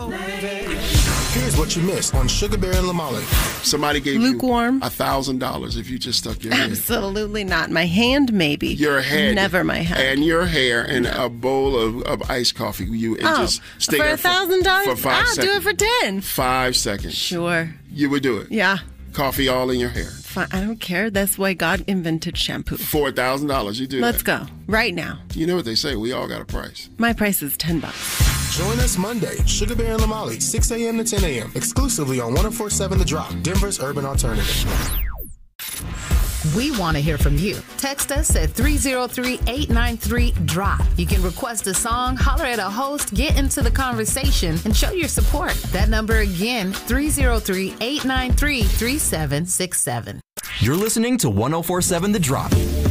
Here's what you missed on Sugar Bear and Lamali. Somebody gave Lukewarm. you $1,000 if you just stuck your head. Absolutely not. My hand, maybe. Your head. Never my head. And your hair and a bowl of iced coffee. Just stay for there $1,000? for 5 seconds. I'll do it for 10. 5 seconds. Sure. You would do it. Yeah. Coffee all in your hair. Fine. I don't care. That's why God invented shampoo. For $1,000, you do Let's that. go. Right now. You know what they say. We all got a price. My price is $10. Join us Monday, Sugar Bear and Lamali, 6 a.m. to 10 a.m. exclusively on 104.7 The Drop, Denver's urban alternative. We want to hear from you. Text us at 303-893-DROP. You can request a song, holler at a host, get into the conversation, and show your support. That number again, 303-893-3767. You're listening to 104.7 The Drop.